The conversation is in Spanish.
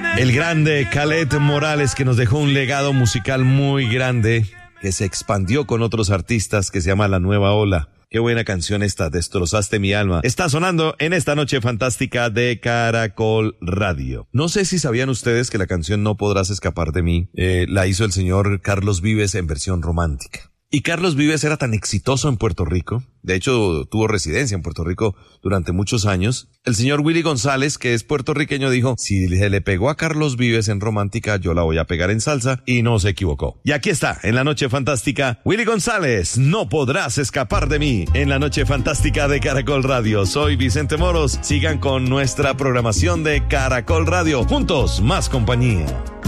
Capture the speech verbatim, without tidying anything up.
El grande Khaled Morales, que nos dejó un legado musical muy grande, que se expandió con otros artistas, que se llama La Nueva Ola. Qué buena canción esta, Destrozaste mi alma. Está sonando en esta noche fantástica de Caracol Radio. No sé si sabían ustedes que la canción No Podrás Escapar de Mí eh, la hizo el señor Carlos Vives en versión romántica. Y Carlos Vives era tan exitoso en Puerto Rico, de hecho tuvo residencia en Puerto Rico durante muchos años. El señor Willy González, que es puertorriqueño, dijo, si se le pegó a Carlos Vives en romántica, yo la voy a pegar en salsa, y no se equivocó. Y aquí está, en la noche fantástica, Willy González, No Podrás Escapar de Mí, en la noche fantástica de Caracol Radio. Soy Vicente Moros, sigan con nuestra programación de Caracol Radio, juntos más compañía.